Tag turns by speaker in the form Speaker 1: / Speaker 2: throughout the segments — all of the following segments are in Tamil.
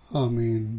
Speaker 1: ஆமீன்.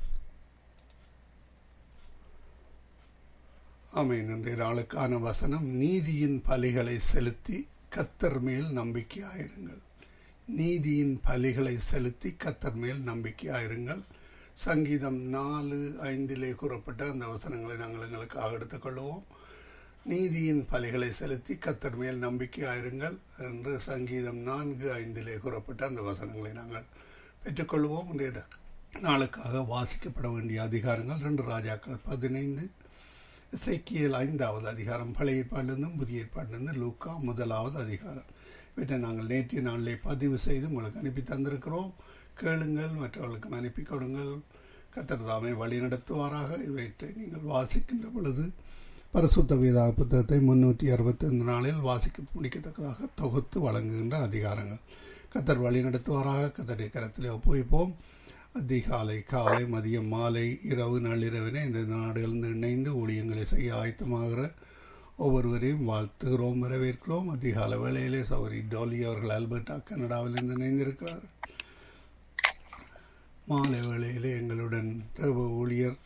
Speaker 1: ஆமீன். இன்றைய நாளுக்கான வசனம், நீதியின் பலிகளை செலுத்தி கர்த்தர் மேல் நம்பிக்கையாயிருங்கள். நீதியின் பலிகளை செலுத்தி கர்த்தர் மேல் நம்பிக்கையாயிருங்கள். சங்கீதம் 4:5 கூறப்பட்ட அந்த வசனங்களை நாங்கள் எங்களுக்காக எடுத்துக்கொள்வோம். நீதியின் பலிகளை செலுத்தி கர்த்தர் மேல் நம்பிக்கையாயிருங்கள் என்று சங்கீதம் 4:5 கூறப்பட்ட அந்த வசனங்களை நாங்கள் பெற்றுக்கொள்வோம். இன்றைய நாளுக்காக வாசிக்கப்பட வேண்டிய அதிகாரங்கள் 2 ராஜாக்கள் 15, எசேக்கியேல் 5வது அதிகாரம், பழைய ஏற்பாட்டிலிருந்தும் புதிய ஏற்பாட்டிலிருந்து லூக்கா 1வது அதிகாரம். இவற்றை நாங்கள் நேற்றைய நாளிலே பதிவு செய்து உங்களுக்கு அனுப்பி தந்திருக்கிறோம். கேளுங்கள், மற்றவர்களுக்கு அனுப்பி கொடுங்கள். கர்த்தர் தாமே வழி நடத்துவாராக. இவற்றை நீங்கள் வாசிக்கின்ற பொழுது பரிசுத்த வேத புத்தகத்தை 365 நாளில் வாசிக்க முடிக்கத்தக்கதாக தொகுத்து வழங்குகின்ற அதிகாரங்கள். கர்த்தர் வழி நடத்துவாராக. கர்த்தருடைய கரத்திலே ஒப்புவிப்போம். அதிகாலை, காலை, மதியம், மாலை, இரவு, நள்ளிரவினை இந்த நாடுகளிலிருந்து இணைந்து ஊழியங்களை செய்ய ஆயத்தமாகிற ஒவ்வொருவரையும் வாழ்த்துகிறோம், வரவேற்கிறோம். அதிகால வேளையிலே சௌரி டோலி அவர்கள் ஆல்பர்டா கனடாவிலிருந்து இணைந்திருக்கிறார்கள். மாலை வேளையிலே எங்களுடன் தேவ ஊழியர்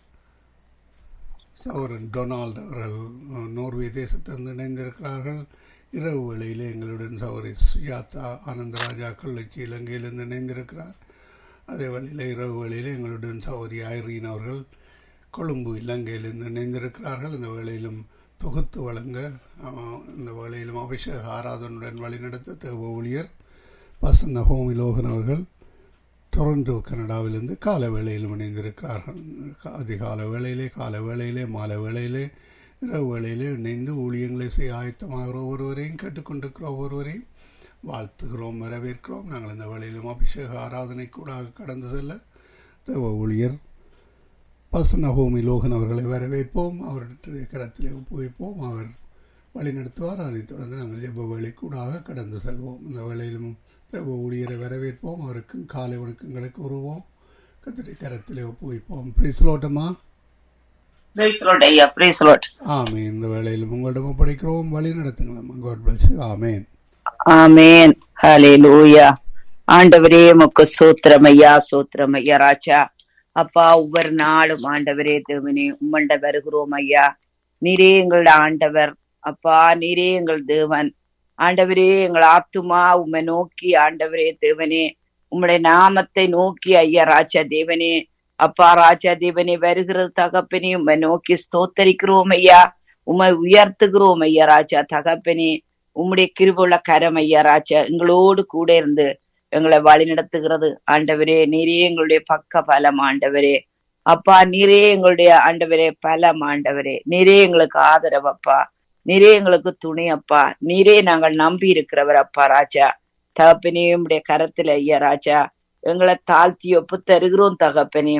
Speaker 1: சௌரன் டொனால்ட் அவர்கள் நோர்வே தேசத்திலிருந்து இணைந்திருக்கிறார்கள். இரவு வேளையிலே எங்களுடன் சௌரி சுஜாதா ஆனந்தராஜா கொள்ளச்சி இலங்கையிலிருந்து இணைந்திருக்கிறார். அதே வேளையில் இரவு வேளையில் எங்களுடன் சௌரி ஐரீன் அவர்கள் கொழும்பு இலங்கையிலிருந்து இணைந்திருக்கிறார்கள். இந்த வேளையிலும் தொகுத்து வழங்க, இந்த வேளையிலும் அபிஷேக ஆராதனுடன் வழிநடத்த தேவ ஊழியர் பாஸ்டர் நகோமி லோகன் அவர்கள் டொரண்டோ கனடாவிலிருந்து காலை வேளையிலும் இணைந்திருக்கிறார்கள். அதிகால வேளையிலே, காலை வேளையிலே, மாலை வேளையிலே, இரவு வேளையிலே இணைந்து ஊழியங்களை செய்ய ஆயத்தமாகிற ஒவ்வொருவரையும், கேட்டுக்கொண்டிருக்கிற ஒவ்வொருவரையும் வாழ்த்துகிறோம், வரவேற்கிறோம். நாங்கள் இந்த வேளையிலும் அபிஷேக ஆராதனை கூட கடந்து செல்ல தேவ ஊழியர் பாஸ்டர் நகோமி லோகன் அவர்களை வரவேற்போம். அவருடைய கரத்திலே ஒப்புவிப்போம். அவர் வழி நடத்துவார். அதைத் தொடர்ந்து நாங்கள் ஜெப வேளை கூடாக கடந்து செல்வோம். இந்த வேளையிலும் தேவ ஊழியரை வரவேற்போம். அவருக்கும் காலை வணக்கங்களை கூறுவோம். கர்த்தருடைய கரத்திலே ஒப்புவிப்போம். பிரைஸ் தி லார்ட் அம்மா.
Speaker 2: பிரைஸ் தி லார்ட் ஐயா. Praise the Lord.
Speaker 1: ஆமென். இந்த வேளையிலும் உங்களிடம் ஒப்படைக்கிறோம். வழி நடத்துங்களம்மா. God bless you. ஆமென்.
Speaker 2: ஆமென். ஹல்லேலூயா. ஆண்டவரே உமக்கு ஸ்தோத்திரம் ஐயா, ஸ்தோத்திரம் ஐயா ராஜா. அப்பா, ஒவ்வொரு நாளும் ஆண்டவரே தேவனே உம்மண்ட வருகிறோம் ஐயா. நீரே எங்களோட ஆண்டவர் அப்பா, நீரே எங்கள் தேவன் ஆண்டவரே. எங்கள் ஆத்துமா உம்மை நோக்கி ஆண்டவரே தேவனே, உம்முடைய நாமத்தை நோக்கி ஐயா ராஜா தேவனே, அப்பா ராஜா தேவனே வருகிறது தகப்பனே. உம்மை நோக்கி ஸ்தோத்தரிக்கிறோம் ஐயா, உம்மை உயர்த்துகிறோம் ஐயா ராஜா தகப்பனே. உம்முடைய கிருபையுள்ள கரம் ஐயா ராஜா எங்களோடு கூட இருந்து எங்களை வழி நடத்துகிறது ஆண்டவரே. நீரே எங்களுடைய பக்க பலம் ஆண்டவரே. அப்பா, நீரே எங்களுடைய ஆண்டவரே பலம் ஆண்டவரே. நீரே எங்களுக்கு ஆதரவு அப்பா, நீரே எங்களுக்கு துணை அப்பா, நீரே நாங்கள் நம்பி இருக்கிறவர் அப்பா ராஜா தகப்பனே. உம்முடைய கரத்துல ஐயா ராஜா எங்களை தாழ்த்தி ஒப்பு தருகிறோம் தகப்பனே.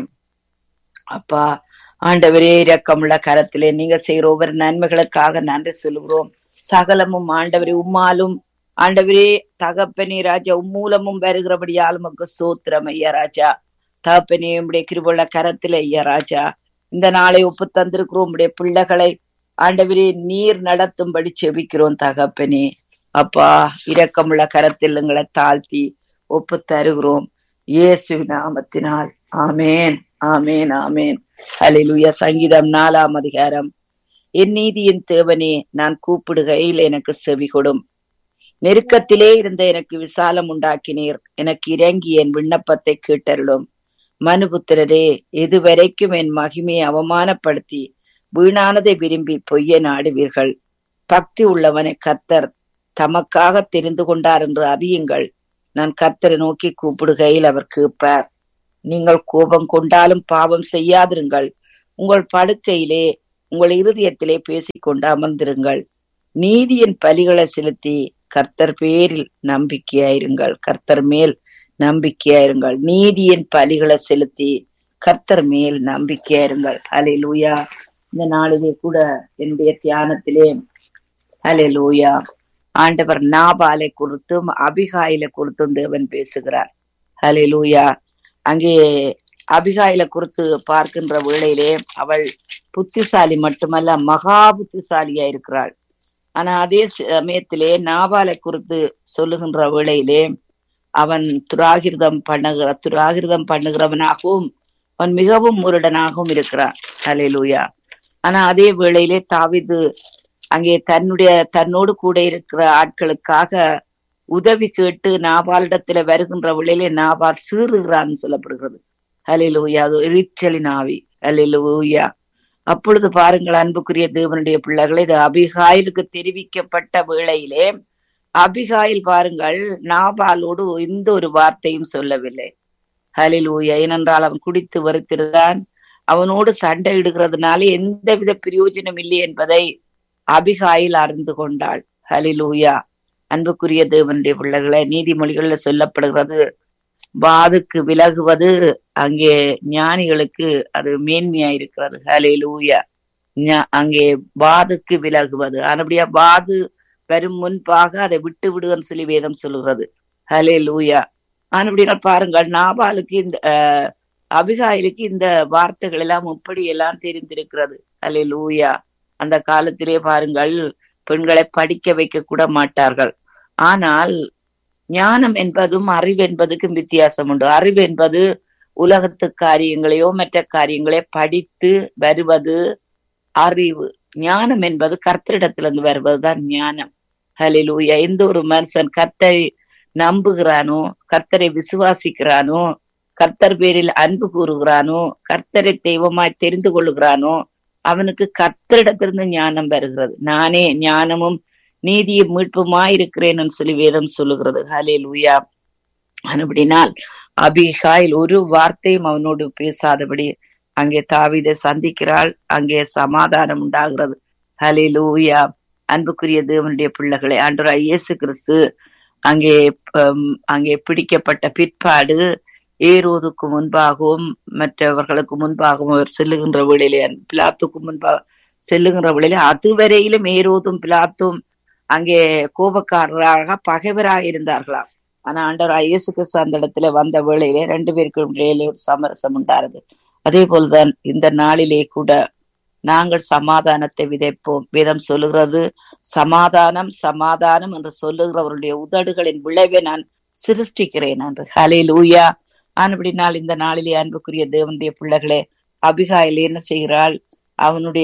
Speaker 2: அப்பா ஆண்டவரே, இரக்கமுள்ள கரத்திலே நீங்க செய்கிற ஒவ்வொரு நன்மைகளுக்காக நன்றி சொல்லுகிறோம். சகலமும் ஆண்டவரே உம்மாலும் ஆண்டவரே தகப்பனே ராஜா உம்மூலமும் வருகிறபடியால் உமக்கு ஸ்தோத்திரம் ஐயா ராஜா தகப்பனே. உம்முடைய கிருபையுள்ள கரத்திலே ஐயா ராஜா இந்த நாளை ஒப்பு தந்திருக்கிறோம். உம்முடைய பிள்ளைகளை ஆண்டவரே நீர் நடத்தும்படி செபிக்கிறோம் தகப்பனே. அப்பா, இரக்கமுள்ள கரத்தில் எங்களை தாழ்த்தி ஒப்பு தருகிறோம் இயேசு நாமத்தினால். ஆமேன், ஆமேன், ஆமேன். ஹல்லேலூயா. சங்கீதம் 4ஆம் அதிகாரம். என் நீதியின் தேவனே, நான் கூப்பிடுகையில் எனக்கு செவி கொடும். நெருக்கத்திலே இருந்த எனக்கு விசாலம் உண்டாக்கினீர். எனக்கு இறங்கி என் விண்ணப்பத்தை கேட்டருளும். மனுபுத்திரரே, எதுவரைக்கும் என் மகிமையை அவமானப்படுத்தி வீணானதை விரும்பி பொய்யை நாடுவீர்கள்? பக்தி உள்ளவனை கர்த்தர் தமக்காக தெரிந்து கொண்டார் என்று அறியுங்கள். நான் கர்த்தரை நோக்கி கூப்பிடுகையில் அவர் கேட்பார். நீங்கள் கோபம் கொண்டாலும் பாவம் செய்யாதிருங்கள். உங்கள் படுக்கையிலே உங்கள் இருதயத்திலே பேசிக்கொண்டு அமர்ந்திருங்கள். நீதியின் பலிகளை செலுத்தி கர்த்தர் பேரில் நம்பிக்கையாயிருங்கள். கர்த்தர் மேல் நம்பிக்கையாயிருங்கள். நீதியின் பலிகளை செலுத்தி கர்த்தர் மேல் நம்பிக்கையாயிருங்கள். ஹல்லேலூயா. இந்த நாளிலே கூட என்னுடைய தியானத்திலே ஹல்லேலூயா ஆண்டவர் நாபாலை குறித்தும் அபிகாயிலை குறித்தும் தேவன் பேசுகிறார். ஹல்லேலூயா. அங்கே அபிகாயிலை குறித்து பார்க்கின்ற வேளையிலே அவள் புத்திசாலி மட்டுமல்ல, மகா புத்திசாலியா இருக்கிறாள். ஆனா அதே சமயத்திலே நாபாலை குறித்து சொல்லுகின்ற வேளையிலே அவன் துராகிருதம் பண்ணுகிறவனாகவும் அவன் மிகவும் முரடனாகவும் இருக்கிறான். ஹல்லேலூயா. ஆனா அதே வேளையிலே தாவீது அங்கே தன்னோடு கூட இருக்கிற ஆட்களுக்காக உதவி கேட்டு நாபாலிடத்துல வருகின்ற வேளையிலே நாபால் சீறுகிறான்னு சொல்லப்படுகிறது. ஹல்லேலூயா. அது எரிச்சலின் ஆவி. ஹல்லேலூயா. அப்பொழுது பாருங்கள் அன்புக்குரிய தேவனுடைய பிள்ளைகளை, இது அபிகாயிலுக்கு தெரிவிக்கப்பட்ட வேளையிலே அபிகாயில் பாருங்கள் நாபாலோடு எந்த ஒரு வார்த்தையும் சொல்லவில்லை. ஹல்லேலூயா. ஏனென்றால் அவன் குடித்து வெறுத்திருந்தான். அவனோடு சண்டையிடுகிறதுனால எந்தவித பிரயோஜனம் இல்லை என்பதை அபிகாயில் அறிந்து கொண்டாள். ஹல்லேலூயா. அன்புக்குரிய தேவனுடைய பிள்ளைகளை, நீதிமொழிகள்ல சொல்லப்படுகிறது, வாதுக்கு விலகுவது அங்கே ஞானிகளுக்கு அது மேன்மையா இருக்கிறது. ஹல்லேலூயா. அங்கே வாதுக்கு விலகுவது, அப்படியா வாது வரும் முன்பாக அதை விட்டு விடுன்னு சொல்லி வேதம் சொல்லுகிறது. ஹல்லேலூயா. அப்படின்னா பாருங்கள், நாபாலுக்கு இந்த அபிகாயிலுக்கு இந்த வார்த்தைகள் எல்லாம் எப்படி எல்லாம் தெரிந்திருக்கிறது. ஹல்லேலூயா. அந்த காலத்திலே பாருங்கள், பெண்களை படிக்க வைக்க கூட மாட்டார்கள். ஆனால் ஞானம் என்பதும் அறிவு என்பதுக்கும் வித்தியாசம் உண்டு. அறிவு என்பது உலகத்து காரியங்களையோ மற்ற காரியங்களையோ படித்து வருவது அறிவு. ஞானம் என்பது கர்த்தரிடத்திலிருந்து வருவதுதான் ஞானம். ஹல்லேலூயா. எந்த ஒரு மனுஷன் கர்த்தரை நம்புகிறானோ, கர்த்தரை விசுவாசிக்கிறானோ, கர்த்தர் பேரில் அன்பு கூறுகிறானோ, கர்த்தரை தெய்வமாய் தெரிந்து கொள்ளுகிறானோ, அவனுக்கு கர்த்தரிடத்திலிருந்து ஞானம் வருகிறது. நானே ஞானமும் நீதியும் மீட்புமாயிருக்கிறேன் சொல்லி வேதம் சொல்லுகிறது. ஹல்லேலூயா. அப்படினால் அபிகாயில் ஒரு வார்த்தையும் அவனோடு பேசாதபடி அங்கே தாவீதை சந்திக்கிறாள். அங்கே சமாதானம் உண்டாகிறது. ஹல்லேலூயா. அன்புக்குரிய தேவனுடைய பிள்ளைகளை, ஆண்டவராகிய இயேசு கிறிஸ்து அங்கே பிடிக்கப்பட்ட பிற்பாடு ஏரோதுக்கு முன்பாகவும் மற்றவர்களுக்கு முன்பாகவும் அவர் செல்லுகின்ற வேளையிலே, பிலாத்துக்கு முன்பாக செல்லுகின்ற வேளையிலே, அதுவரையிலும் ஏரோதும் பிலாத்தும் அங்கே கோபக்காரராக பகைவராக இருந்தார்களாம். ஆனா ஆண்டவராகிய இயேசு கிறிஸ்து அந்த இடத்துல வந்த வேளையிலே 2 பேருக்கும் இடையிலே ஒரு சமரசம் உண்டானது. அதே போல்தான் இந்த நாளிலே கூட நாங்கள் சமாதானத்தை விதைப்போம். வேதம் சொல்லுகிறது, சமாதானம் சமாதானம் என்று சொல்லுகிறவருடைய உதடுகளின் விளைவை நான் சிருஷ்டிக்கிறேன் என்று. ஹல்லேலூயா. அப்படினால் இந்த நாளிலே அன்புக்குரிய தேவனுடைய பிள்ளைகளே, அபிகாயில் என்ன செய்கிறாள்? அவனுடைய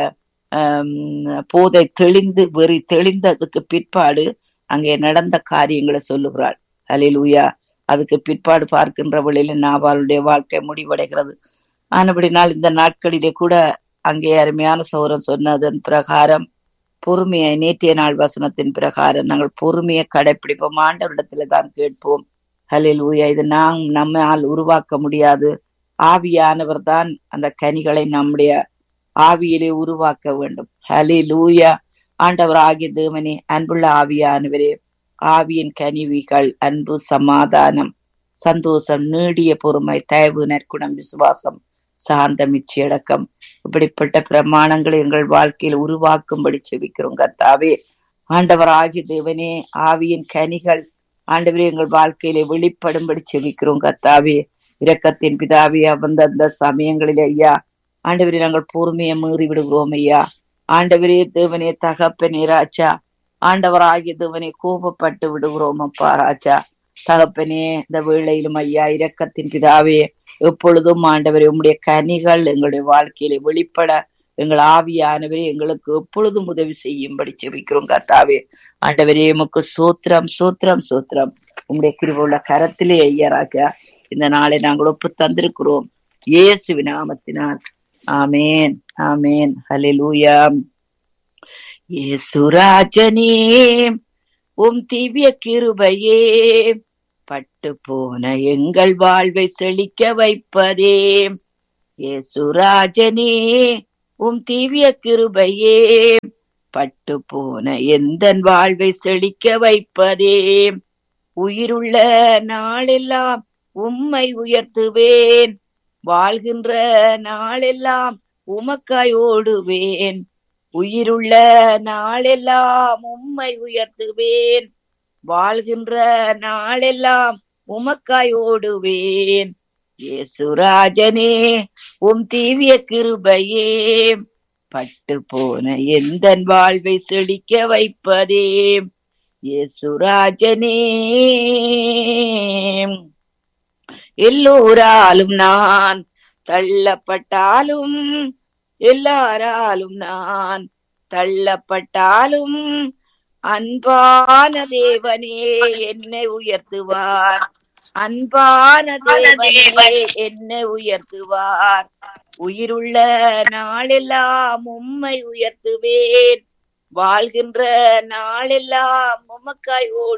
Speaker 2: போதை வெறி தெளிந்ததுக்கு பிற்பாடு அங்கே நடந்த காரியங்களை சொல்லுகிறாள். ஹல்லேலூயா. அதுக்கு பிற்பாடு பார்க்கின்ற வழியில நாபாலுடைய வாழ்க்கை முடிவடைகிறது. ஆனபடினால் இந்த நாட்களிலே கூட அங்கே அருமையான சௌரன் சொன்னதன் பிரகாரம் பொறுமையை, நேற்றைய நாள் வசனத்தின் பிரகாரம் நாங்கள் பொறுமையை கடைப்பிடிப்போம். ஆண்டவரிடத்துல தான் கேட்போம். ஹல்லேலூயா. இது நம்மால் உருவாக்க முடியாது. ஆவியானவர் தான் அந்த கனிகளை நம்முடைய ஆவியிலே உருவாக்க வேண்டும். ஹல்லேலூயா. ஆண்டவர் ஆகிய தேவனே, அன்புள்ள ஆவியானவரே, ஆவியின் கனிவிகள் அன்பு, சமாதானம், சந்தோஷம், நீடிய பொறுமை, தயவு, நற்குணம், விசுவாசம், சாந்தம், இச்சையடக்கம், இப்படிப்பட்ட பிரமாணங்களை எங்கள் வாழ்க்கையில் உருவாக்கும்படி செபிக்கிறோம் கர்த்தாவே. ஆண்டவர் ஆகிய தேவனே, ஆவியின் கனிகள் ஆண்டவரே எங்கள் வாழ்க்கையிலே வெளிப்படும்படி செபிக்கிறோம் கர்த்தாவே. இரக்கத்தின் பிதாவே, அந்த சமயங்களிலே ஐயா ஆண்டவரே நாங்கள் பொறுமையை மீறி விடுகிறோம் ஐயா. ஆண்டவரே தேவனே, தகப்பனே ராஜா, ஆண்டவர் ஆகிய தேவனே கோபப்பட்டு விடுகிறோம் அப்பா ராஜா. தகப்பனே, இந்த வேளையிலும் ஐயா இரக்கத்தின் பிதாவே, எப்பொழுதும் ஆண்டவரே உம்முடைய கனிகள் எங்களுடைய வாழ்க்கையிலே வெளிப்பட எங்கள் ஆவியானவரே எங்களுக்கு எப்பொழுதும் உதவி செய்யும்படி செபிக்கிறோம் கர்த்தாவே. ஆண்டவரே உமக்கு சோத்திரம் சோத்திரம் சோத்திரம். உம்முடைய கிருபையுள்ள கரத்திலே ஐயா ராஜா இந்த நாளை நாங்கள் ஒப்பு தந்திருக்கிறோம் இயேசுவின் நாமத்தினால். ஆமேன் ஆமேன். ஹல்லேலூயா. இயேசுராஜனே உம் திவ்ய கிருபையே, பட்டு போன எங்கள் வாழ்வை செழிக்க வைப்பதே. இயேசுராஜனே உம் திவ்ய கிருபையே, பட்டு போன எந்தன் வாழ்வை செழிக்க வைப்பதே. உயிருள்ள நாளெல்லாம் உம்மை உயர்த்துவேன், வாழ்கின்ற நாளெல்லாம் உமக்காய் ஓடுவேன். உயிருள்ள நாளெல்லாம் உம்மை உயர்த்துவேன், வாழ்கின்ற நாளெல்லாம் உமக்காய் ஓடுவேன். இயேசுராஜனே உம் திவ்ய கிருபையே, பட்டு போன எந்தன் வாழ்வை செழிக்க வைப்பதே. இயேசுராஜனே. எல்லோராலும் நான் தள்ளப்பட்டாலும், எல்லாராலும் நான் தள்ளப்பட்டாலும், அன்பான தேவனே என்னை உயர்த்துவார். அன்பான தேவனே என்னை உயர்த்துவார். உயிருள்ள நாளெல்லாம் உம்மை உயர்த்துவேன். வாழ்கின்ற நாளெல்லாம் உமக்காய் ஓடு